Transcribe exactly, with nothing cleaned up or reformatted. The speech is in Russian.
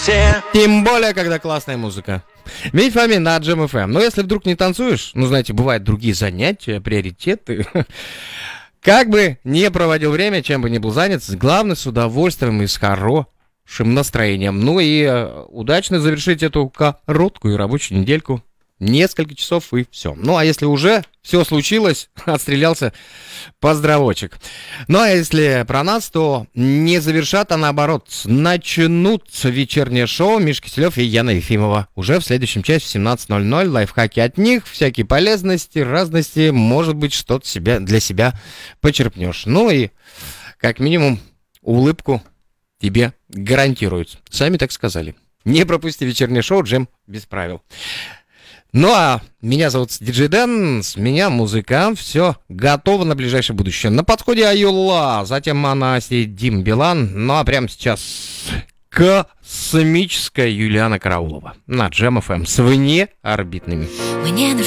все. Тем более, когда классная музыка. Ведь Фоми на Джем эф эм. Но если вдруг не танцуешь, ну, знаете, бывают другие занятия, приоритеты. Как бы не проводил время, чем бы ни был занят, главное с удовольствием и с хорошим настроением. Ну и э, удачно завершить эту короткую рабочую недельку. Несколько часов и все. Ну, а если уже все случилось, отстрелялся, поздравочек. Ну, а если про нас, то не завершат, а наоборот, начнутся вечернее шоу Миша Киселев и Яна Ефимова. Уже в следующем часе в семнадцать ноль ноль. Лайфхаки от них, всякие полезности, разности. Может быть, что-то себя, для себя почерпнешь. Ну и, как минимум, улыбку тебе гарантируют. Сами так сказали. Не пропусти вечернее шоу «Джем без правил». Ну а меня зовут Диджей Дэн, с меня музыка, все готово на ближайшее будущее. На подходе Аюла, затем Манаси, Дим Билан, ну а прямо сейчас космическая Юлиана Караулова на Джем эф эм с внеорбитными. Мне нужна